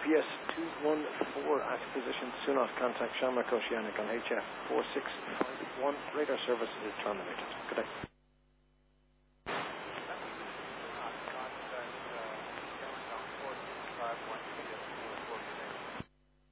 UPS 214 at position soon off. Contact Shamrock Oceanic on HF 4651. Radar service is terminated. Good day. Contact Shamrock on 4651.